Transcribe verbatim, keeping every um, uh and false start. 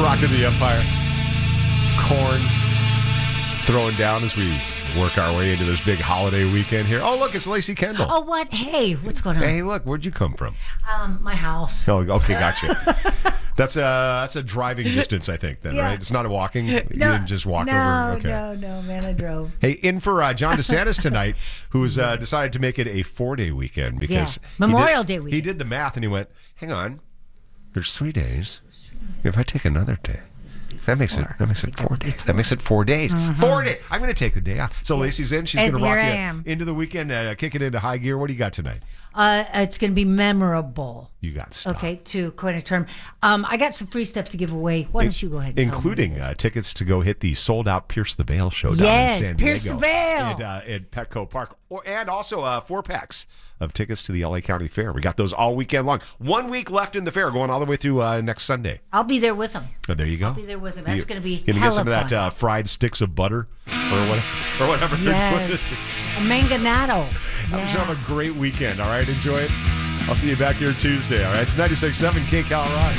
Rocking the Empire. Corn throwing down as we work our way into this big holiday weekend here. Oh, look, it's Lacey Kendall. Oh, what? Hey, what's going on? Hey, look, where'd you come from? Um, my house. Oh, okay, gotcha. That's a that's a driving distance, I think, then, Yeah. right? It's not a walking. You No, didn't just walk no, over. Okay. no, no, man, I drove. Hey, in for uh, John DeSantis tonight, who's uh, decided to make it a four-day weekend because Yeah. he Memorial did- Day weekend. He did the math and he went, "Hang on, there's three days. If I take another day, that makes it that makes it four days. That makes it four days. Four days. I'm going to take the day off." So Lacey's in. She's And going to here rock I you am. into the weekend, uh, kick it into high gear. What do you got tonight? Uh, it's going to be memorable. You got stuff. Okay, to coin a term. Um, I got some free stuff to give away. Why don't you go ahead and tell them Including what it is? uh, tickets to go hit the sold-out Pierce the Veil show down Yes, in San Pierce Diego. the Veil. At, uh, at Petco Park. Or, and also uh, four packs of tickets to the L A County Fair. We got those all weekend long. One week left in the fair, going all the way through uh, next Sunday. I'll be there with them. Oh, there you go. I'll be there with them. That's going to be Gonna hella get some of that fun. uh, fried sticks of butter or whatever, or whatever they're doing. Yes. A manganado. Have Yeah. yourself a great weekend, all right? Enjoy it. I'll see you back here Tuesday, all right? It's ninety-six point seven K Cal Rock.